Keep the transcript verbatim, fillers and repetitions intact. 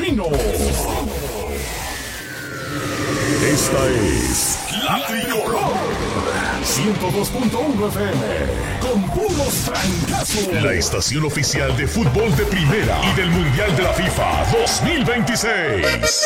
Camino. Esta es La Tricolor ciento dos punto uno F M con puros trancazos. La estación oficial de fútbol de primera y del Mundial de la FIFA dos mil veintiséis.